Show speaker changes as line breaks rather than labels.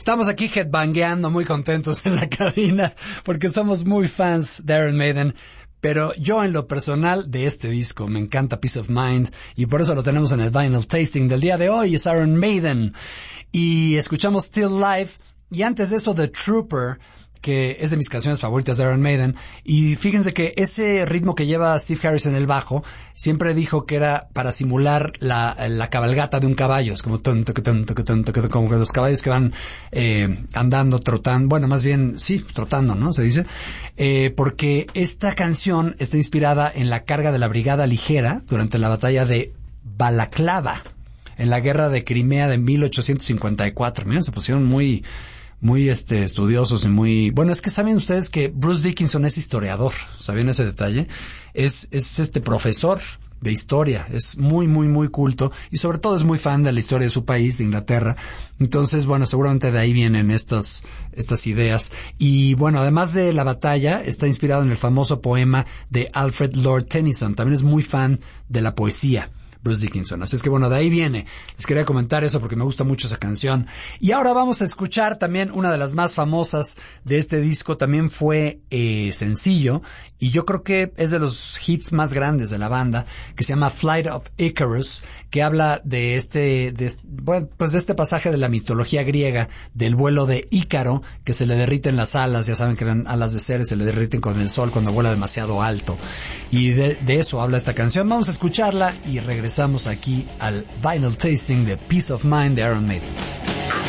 Estamos aquí headbangueando, muy contentos en la cabina, porque somos muy fans de Iron Maiden. Pero yo en lo personal de este disco me encanta Peace of Mind y por eso lo tenemos en el Vinyl Tasting del día de hoy. Es Iron Maiden y escuchamos Still Life y antes de eso The Trooper, que es de mis canciones favoritas de Iron Maiden. Y fíjense que ese ritmo que lleva Steve Harris en el bajo siempre dijo que era para simular la cabalgata de un caballo. Es como como que los caballos que van andando, trotando, bueno, más bien, sí, trotando, ¿no? Se dice. Porque esta canción está inspirada en la carga de la Brigada Ligera durante la batalla de Balaclava, en la guerra de Crimea de 1854. Miren, se pusieron muy estudiosos y muy... Bueno, es que saben ustedes que Bruce Dickinson es historiador, ¿sabían ese detalle? Es profesor de historia, es muy, muy, muy culto y sobre todo es muy fan de la historia de su país, de Inglaterra. Entonces, bueno, seguramente de ahí vienen estas ideas. Y bueno, además de la batalla, está inspirado en el famoso poema de Alfred Lord Tennyson. También es muy fan de la poesía, Bruce Dickinson. Así es que bueno, de ahí viene. Les quería comentar eso porque me gusta mucho esa canción. Y ahora vamos a escuchar también una de las más famosas de este disco. También fue sencillo y yo creo que es de los hits más grandes de la banda, que se llama Flight of Icarus, que habla de este pasaje de la mitología griega del vuelo de Ícaro, que se le derriten las alas. Ya saben que eran alas de Ceres, se le derriten con el sol cuando vuela demasiado alto. Y de eso habla esta canción. Vamos a escucharla y regresamos aquí al Vinyl Tasting de Peace of Mind de Iron Maiden.